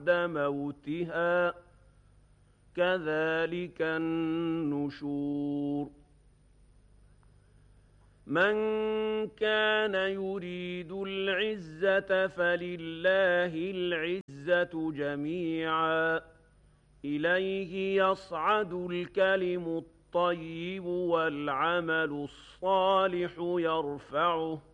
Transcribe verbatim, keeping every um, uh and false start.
بعد موتها كذلك النشور من كان يريد العزة فلله العزة جميعا إليه يصعد الكلم الطيب والعمل الصالح يرفعه